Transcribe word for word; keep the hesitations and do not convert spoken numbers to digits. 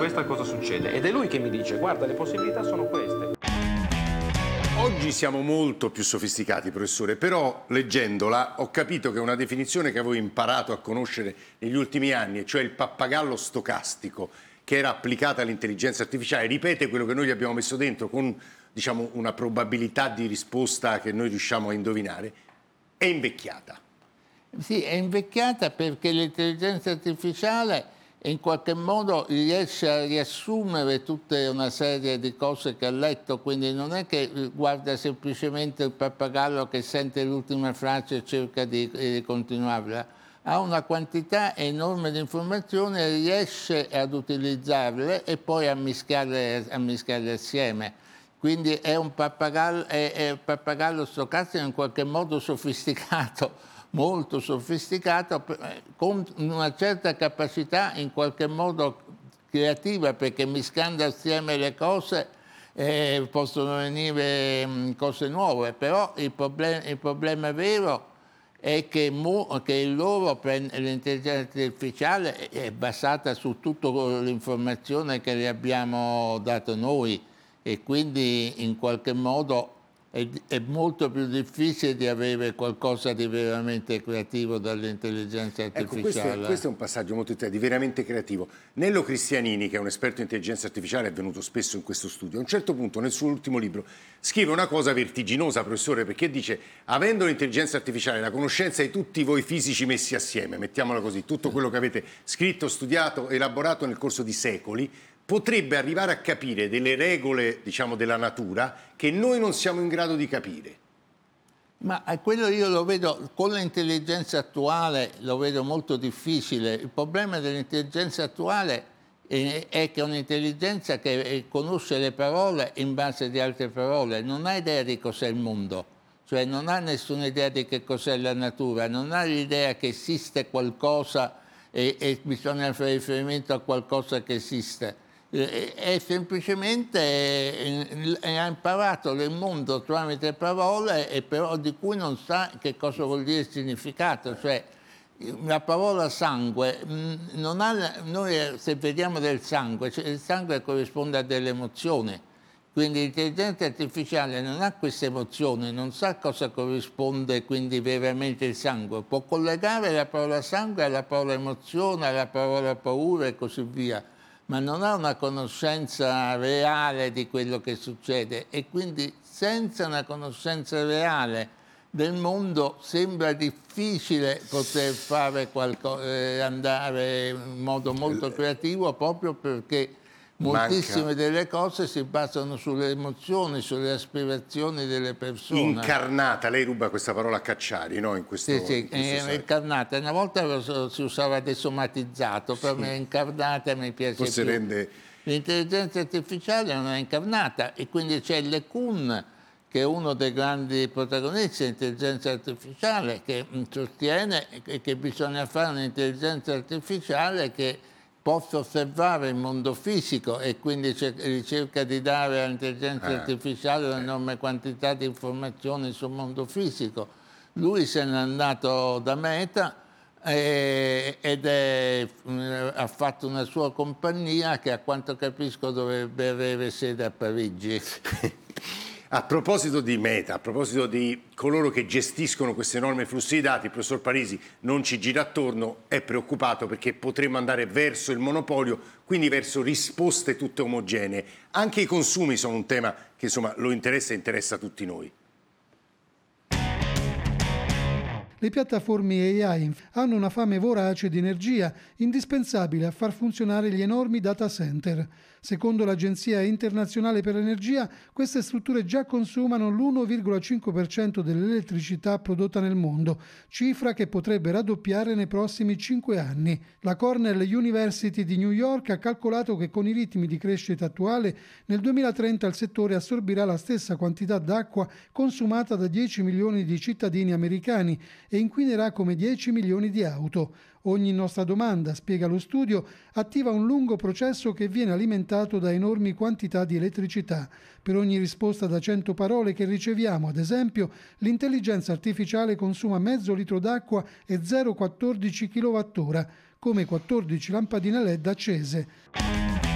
questa cosa succede? Ed è lui che mi dice, guarda, le possibilità sono queste. Oggi siamo molto più sofisticati, professore, però leggendola ho capito che è una definizione che avevo imparato a conoscere negli ultimi anni, cioè il pappagallo stocastico, che era applicata all'intelligenza artificiale, ripete quello che noi gli abbiamo messo dentro con, diciamo, una probabilità di risposta che noi riusciamo a indovinare, è invecchiata. Sì, è invecchiata perché l'intelligenza artificiale in qualche modo riesce a riassumere tutta una serie di cose che ha letto, quindi non è che guarda semplicemente il pappagallo che sente l'ultima frase e cerca di, di continuarla, ha una quantità enorme di informazioni e riesce ad utilizzarle e poi a mischiarle, a mischiarle assieme. Quindi è un pappagallo, è, è un pappagallo stocastico in qualche modo sofisticato, molto sofisticato, con una certa capacità in qualche modo creativa, perché mischiando assieme le cose eh, possono venire mh, cose nuove, però il, problem- il problema vero è che, mo- che il loro l'intelligenza artificiale è basata su tutta l'informazione che le abbiamo dato noi e quindi in qualche modo È, è molto più difficile di avere qualcosa di veramente creativo dall'intelligenza artificiale. Ecco, questo è, questo è un passaggio molto interessante, di veramente creativo. Nello Cristianini, che è un esperto in intelligenza artificiale, è venuto spesso in questo studio, a un certo punto nel suo ultimo libro scrive una cosa vertiginosa, professore, perché dice: avendo l'intelligenza artificiale la conoscenza di tutti voi fisici messi assieme, mettiamola così, tutto quello che avete scritto, studiato, elaborato nel corso di secoli, potrebbe arrivare a capire delle regole, diciamo, della natura che noi non siamo in grado di capire. Ma quello io lo vedo, con l'intelligenza attuale lo vedo molto difficile. Il problema dell'intelligenza attuale è, è che è un'intelligenza che conosce le parole in base di altre parole, non ha idea di cos'è il mondo, cioè non ha nessuna idea di che cos'è la natura, non ha l'idea che esiste qualcosa e, e bisogna fare riferimento a qualcosa che esiste. È semplicemente ha imparato il mondo tramite parole e però di cui non sa che cosa vuol dire il significato, cioè la parola sangue non ha, noi se vediamo del sangue, cioè il sangue corrisponde a delle emozioni, quindi l'intelligenza artificiale non ha queste emozioni, non sa cosa corrisponde quindi veramente il sangue, può collegare la parola sangue alla parola emozione, alla parola paura e così via, ma non ha una conoscenza reale di quello che succede e quindi senza una conoscenza reale del mondo sembra difficile poter fare qualcosa, eh, andare in modo molto creativo, proprio perché moltissime Manca. delle cose si basano sulle emozioni, sulle aspirazioni delle persone. Incarnata, lei ruba questa parola a Cacciari, no? In questo, sì, sì, in questo è incarnata. Una volta si usava desomatizzato, per sì. me incarnata mi piace Forse più. Rende... L'intelligenza artificiale non è incarnata e quindi c'è LeCun, che è uno dei grandi protagonisti dell'intelligenza artificiale, che sostiene che bisogna fare un'intelligenza artificiale che possa osservare il mondo fisico e quindi cerca di dare all'intelligenza eh, artificiale un'enorme quantità di informazioni sul mondo fisico. Lui se n'è andato da Meta eh, ed è, ha fatto una sua compagnia che a quanto capisco dovrebbe avere sede a Parigi. A proposito di Meta, a proposito di coloro che gestiscono questo enorme flusso di dati, il professor Parisi non ci gira attorno, è preoccupato perché potremmo andare verso il monopolio, quindi verso risposte tutte omogenee. Anche i consumi sono un tema che insomma lo interessa e interessa a tutti noi. Le piattaforme A I hanno una fame vorace di energia, indispensabile a far funzionare gli enormi data center. Secondo l'Agenzia internazionale per l'energia, queste strutture già consumano l'uno virgola cinque per cento dell'elettricità prodotta nel mondo, cifra che potrebbe raddoppiare nei prossimi cinque anni. La Cornell University di New York ha calcolato che con i ritmi di crescita attuale, nel duemilatrenta il settore assorbirà la stessa quantità d'acqua consumata da dieci milioni di cittadini americani e inquinerà come dieci milioni di auto. Ogni nostra domanda, spiega lo studio, attiva un lungo processo che viene alimentato da enormi quantità di elettricità. Per ogni risposta da cento parole che riceviamo, ad esempio, l'intelligenza artificiale consuma mezzo litro d'acqua e zero virgola quattordici chilowattora, come quattordici lampadine L E D accese.